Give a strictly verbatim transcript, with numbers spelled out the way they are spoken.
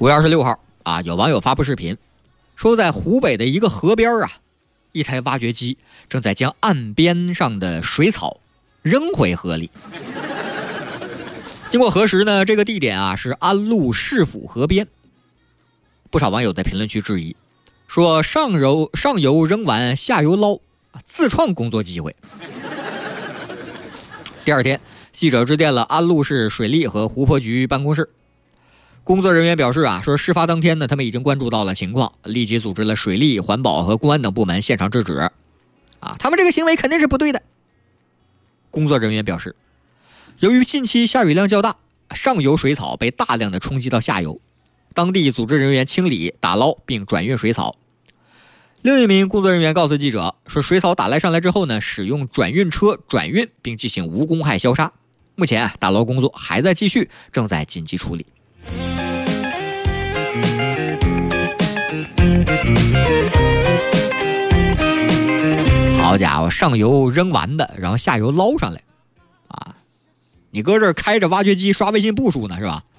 五月二十六号啊，有网友发布视频，说在湖北的一个河边啊，一台挖掘机正在将岸边上的水草扔回河里。经过核实呢，这个地点啊是安陆市府河边。不少网友在评论区质疑，说上游上游扔完，下游捞，自创工作机会。第二天，记者致电了安陆市水利和湖泊局办公室。工作人员表示啊，说事发当天呢，他们已经关注到了情况，立即组织了水利、环保和公安等部门现场制止。啊，他们这个行为肯定是不对的。工作人员表示，由于近期下雨量较大，上游水草被大量的冲击到下游，当地组织人员清理、打捞并转运水草。另一名工作人员告诉记者说，水草打来上来之后呢，使用转运车转运并进行无公害消杀。目前打捞工作还在继续，正在紧急处理。好家伙，上游扔完的，然后下游捞上来啊！你搁这儿开着挖掘机刷微信步数呢是吧？